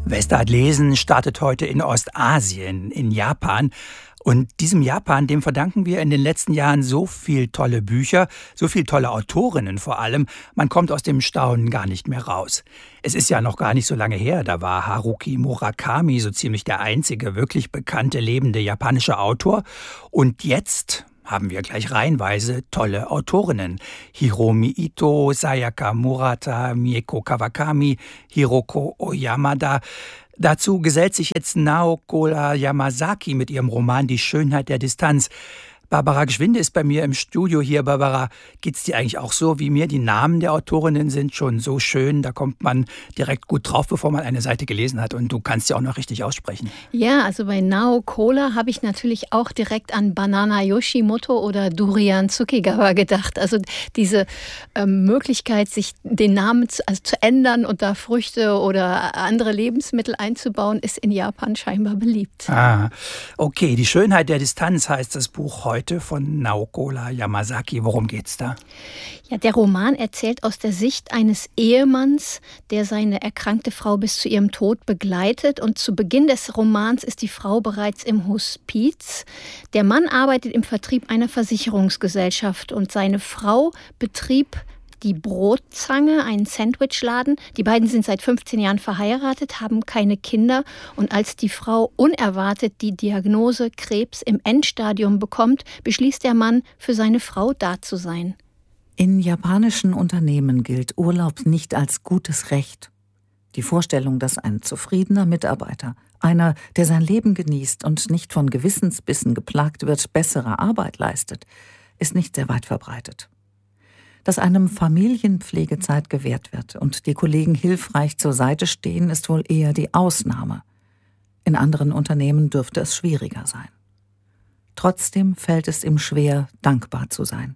Westerart lesen startet heute in Ostasien, in Japan. Und diesem Japan, dem verdanken wir in den letzten Jahren so viel tolle Bücher, so viel tolle Autorinnen vor allem. Man kommt aus dem Staunen gar nicht mehr raus. Es ist ja noch gar nicht so lange her, da war Haruki Murakami so ziemlich der einzige wirklich bekannte lebende japanische Autor. Und jetzt haben wir gleich reihenweise tolle Autorinnen. Hiromi Ito, Sayaka Murata, Mieko Kawakami, Hiroko Oyamada. Dazu gesellt sich jetzt Naoko Yamasaki mit ihrem Roman Die Schönheit der Distanz. Barbara Gschwinde ist bei mir im Studio hier. Barbara, geht's dir eigentlich auch so wie mir? Die Namen der Autorinnen sind schon so schön, da kommt man direkt gut drauf, bevor man eine Seite gelesen hat. Und du kannst sie auch noch richtig aussprechen. Ja, also bei Naoko habe ich natürlich auch direkt an Banana Yoshimoto oder Durian Tsukigawa gedacht. Also diese Möglichkeit, sich den Namen zu ändern und da Früchte oder andere Lebensmittel einzubauen, ist in Japan scheinbar beliebt. Ah, okay. Die Schönheit der Distanz heißt das Buch heute von Naoko Yamasaki. Worum geht's da? Ja, der Roman erzählt aus der Sicht eines Ehemanns, der seine erkrankte Frau bis zu ihrem Tod begleitet. Und zu Beginn des Romans ist die Frau bereits im Hospiz. Der Mann arbeitet im Vertrieb einer Versicherungsgesellschaft und seine Frau betrieb die Brotzange, einen Sandwichladen. Die beiden sind seit 15 Jahren verheiratet, haben keine Kinder. Und als die Frau unerwartet die Diagnose Krebs im Endstadium bekommt, beschließt der Mann, für seine Frau da zu sein. In japanischen Unternehmen gilt Urlaub nicht als gutes Recht. Die Vorstellung, dass ein zufriedener Mitarbeiter, einer, der sein Leben genießt und nicht von Gewissensbissen geplagt wird, bessere Arbeit leistet, ist nicht sehr weit verbreitet. Dass einem Familienpflegezeit gewährt wird und die Kollegen hilfreich zur Seite stehen, ist wohl eher die Ausnahme. In anderen Unternehmen dürfte es schwieriger sein. Trotzdem fällt es ihm schwer, dankbar zu sein.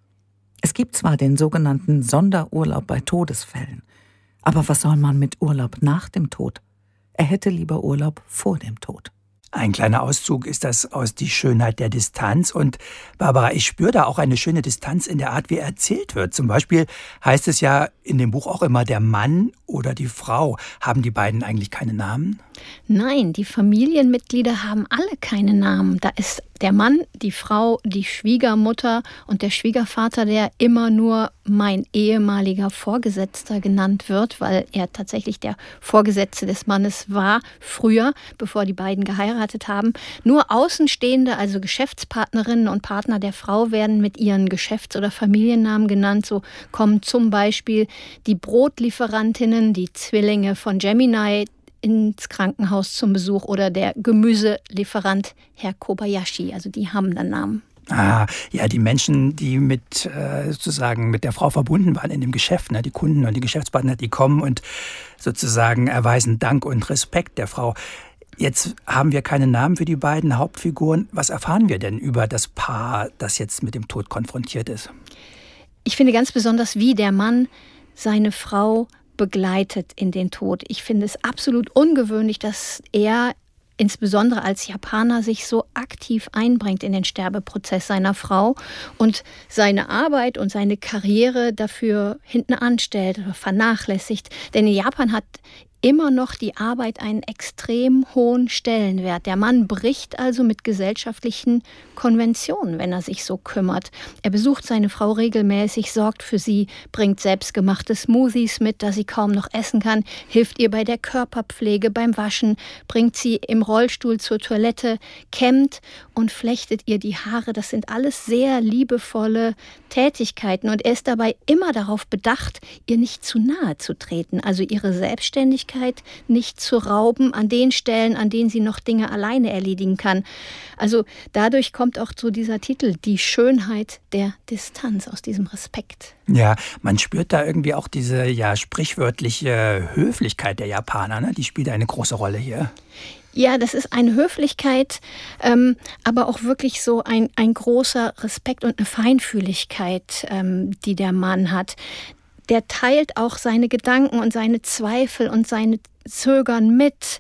Es gibt zwar den sogenannten Sonderurlaub bei Todesfällen, aber was soll man mit Urlaub nach dem Tod? Er hätte lieber Urlaub vor dem Tod. Ein kleiner Auszug ist das aus Die Schönheit der Distanz. Und Barbara, ich spüre da auch eine schöne Distanz in der Art, wie erzählt wird. Zum Beispiel heißt es ja in dem Buch auch immer der Mann oder die Frau. Haben die beiden eigentlich keine Namen? Nein, die Familienmitglieder haben alle keine Namen. Da ist der Mann, die Frau, die Schwiegermutter und der Schwiegervater, der immer nur mein ehemaliger Vorgesetzter genannt wird, weil er tatsächlich der Vorgesetzte des Mannes war, früher, bevor die beiden geheiratet haben. Nur Außenstehende, also Geschäftspartnerinnen und Partner der Frau, werden mit ihren Geschäfts- oder Familiennamen genannt. So kommen zum Beispiel die Brotlieferantinnen, die Zwillinge von Gemini, ins Krankenhaus zum Besuch oder der Gemüselieferant Herr Kobayashi. Also die haben dann Namen. Ah, ja, die Menschen, die sozusagen mit der Frau verbunden waren in dem Geschäft, ne, die Kunden und die Geschäftspartner, die kommen und sozusagen erweisen Dank und Respekt der Frau. Jetzt haben wir keine Namen für die beiden Hauptfiguren. Was erfahren wir denn über das Paar, das jetzt mit dem Tod konfrontiert ist? Ich finde ganz besonders, wie der Mann seine Frau begleitet in den Tod. Ich finde es absolut ungewöhnlich, dass er insbesondere als Japaner sich so aktiv einbringt in den Sterbeprozess seiner Frau und seine Arbeit und seine Karriere dafür hinten anstellt oder vernachlässigt. Denn in Japan hat immer noch die Arbeit einen extrem hohen Stellenwert. Der Mann bricht also mit gesellschaftlichen Konventionen, wenn er sich so kümmert. Er besucht seine Frau regelmäßig, sorgt für sie, bringt selbstgemachte Smoothies mit, da sie kaum noch essen kann, hilft ihr bei der Körperpflege, beim Waschen, bringt sie im Rollstuhl zur Toilette, kämmt und flechtet ihr die Haare. Das sind alles sehr liebevolle Tätigkeiten und er ist dabei immer darauf bedacht, ihr nicht zu nahe zu treten, also ihre Selbstständigkeit nicht zu rauben an den Stellen, an denen sie noch Dinge alleine erledigen kann. Also dadurch kommt auch so dieser Titel, die Schönheit der Distanz, aus diesem Respekt. Ja, man spürt da irgendwie auch diese sprichwörtliche Höflichkeit der Japaner, ne? Die spielt eine große Rolle hier. Ja, das ist eine Höflichkeit, aber auch wirklich so ein großer Respekt und eine Feinfühligkeit, die der Mann hat. Der teilt auch seine Gedanken und seine Zweifel und seine Zögern mit.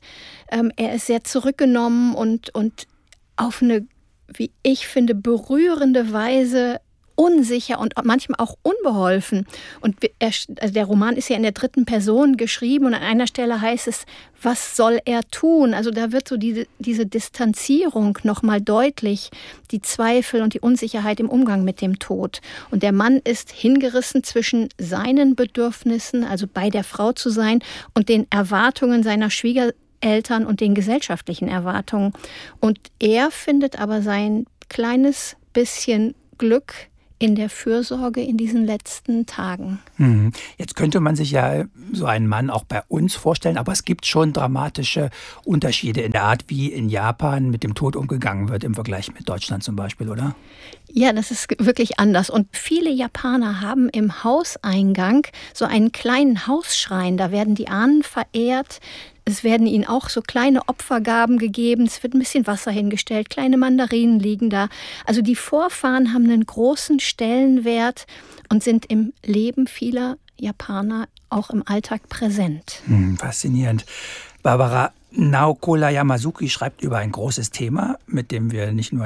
Er ist sehr zurückgenommen und auf eine, wie ich finde, berührende Weise unsicher und manchmal auch unbeholfen. Und der Roman ist ja in der dritten Person geschrieben und an einer Stelle heißt es, was soll er tun? Also da wird so diese Distanzierung nochmal deutlich, die Zweifel und die Unsicherheit im Umgang mit dem Tod. Und der Mann ist hingerissen zwischen seinen Bedürfnissen, also bei der Frau zu sein, und den Erwartungen seiner Schwiegereltern und den gesellschaftlichen Erwartungen. Und er findet aber sein kleines bisschen Glück in der Fürsorge in diesen letzten Tagen. Jetzt könnte man sich ja so einen Mann auch bei uns vorstellen, aber es gibt schon dramatische Unterschiede in der Art, wie in Japan mit dem Tod umgegangen wird im Vergleich mit Deutschland zum Beispiel, oder? Ja, das ist wirklich anders. Und viele Japaner haben im Hauseingang so einen kleinen Hausschrein. Da werden die Ahnen verehrt. Es werden ihnen auch so kleine Opfergaben gegeben. Es wird ein bisschen Wasser hingestellt. Kleine Mandarinen liegen da. Also die Vorfahren haben einen großen Stellenwert und sind im Leben vieler Japaner auch im Alltag präsent. Faszinierend. Barbara, Naokola Yamazuki schreibt über ein großes Thema, mit dem die Leute nicht nur in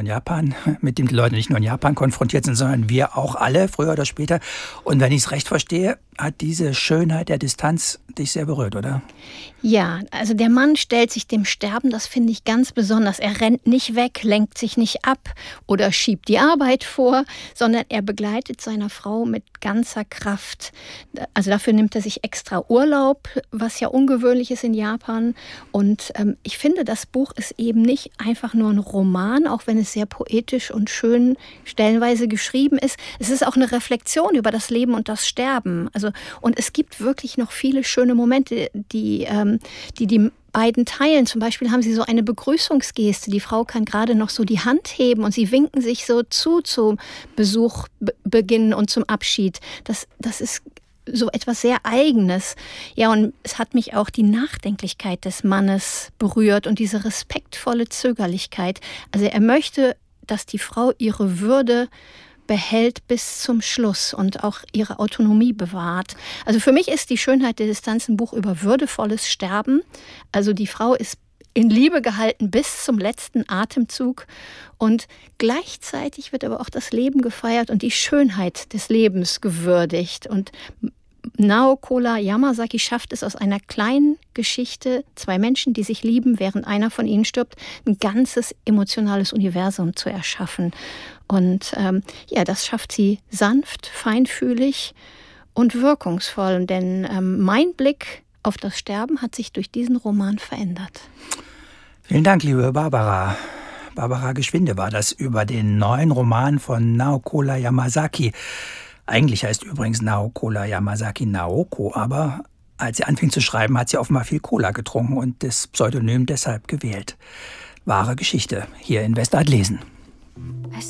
Japan konfrontiert sind, sondern wir auch alle, früher oder später. Und wenn ich es recht verstehe, hat diese Schönheit der Distanz dich sehr berührt, oder? Ja, also der Mann stellt sich dem Sterben, das finde ich ganz besonders. Er rennt nicht weg, lenkt sich nicht ab oder schiebt die Arbeit vor, sondern er begleitet seine Frau mit ganzer Kraft. Also dafür nimmt er sich extra Urlaub, was ja ungewöhnlich ist in Japan. Und ich finde, das Buch ist eben nicht einfach nur ein Roman, auch wenn es sehr poetisch und schön stellenweise geschrieben ist. Es ist auch eine Reflexion über das Leben und das Sterben. Und es gibt wirklich noch viele schöne Momente, die beiden teilen. Zum Beispiel haben sie so eine Begrüßungsgeste. Die Frau kann gerade noch so die Hand heben und sie winken sich so zum Besuchbeginn und zum Abschied. Das ist so etwas sehr Eigenes. Ja, und es hat mich auch die Nachdenklichkeit des Mannes berührt und diese respektvolle Zögerlichkeit. Also er möchte, dass die Frau ihre Würde behält bis zum Schluss und auch ihre Autonomie bewahrt. Also für mich ist die Schönheit der Distanz ein Buch über würdevolles Sterben. Also die Frau ist in Liebe gehalten bis zum letzten Atemzug und gleichzeitig wird aber auch das Leben gefeiert und die Schönheit des Lebens gewürdigt. Und Naokola Yamazaki schafft es aus einer kleinen Geschichte, zwei Menschen, die sich lieben, während einer von ihnen stirbt, ein ganzes emotionales Universum zu erschaffen. Und das schafft sie sanft, feinfühlig und wirkungsvoll. Denn mein Blick auf das Sterben hat sich durch diesen Roman verändert. Vielen Dank, liebe Barbara. Barbara Geschwinde war das über den neuen Roman von Naokola Yamazaki. Eigentlich heißt übrigens Naokola Yamazaki Naoko, aber als sie anfing zu schreiben, hat sie offenbar viel Cola getrunken und das Pseudonym deshalb gewählt. Wahre Geschichte hier in Westart lesen.